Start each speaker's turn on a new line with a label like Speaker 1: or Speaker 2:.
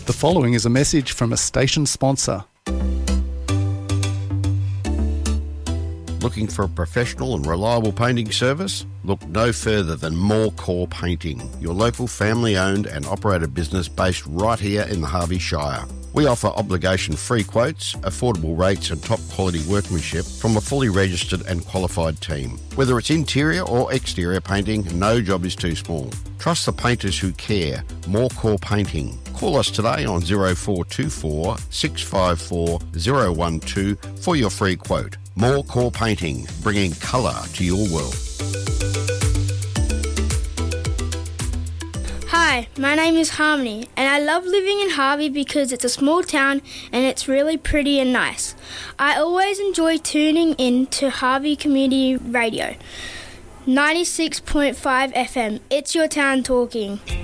Speaker 1: The following is a message from a station sponsor.
Speaker 2: Looking for a professional and reliable painting service? Look no further than More Core Painting, your local family-owned and operated business based right here in the Harvey Shire. We offer obligation-free quotes, affordable rates and top-quality workmanship from a fully registered and qualified team. Whether it's interior or exterior painting, no job is too small. Trust the painters who care. More Core Painting. Call us today on 0424 654 012 for your free quote. More Core Painting, bringing colour to your world.
Speaker 3: Hi, my name is Harmony and I love living in Harvey because it's a small town and it's really pretty and nice. I always enjoy tuning in to Harvey Community Radio, 96.5 FM. It's your town talking.